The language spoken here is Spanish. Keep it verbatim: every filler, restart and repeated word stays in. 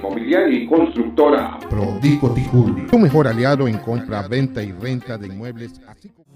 inmobiliaria y constructora Prodico Ticul, tu mejor aliado en compra, venta y renta de inmuebles, así como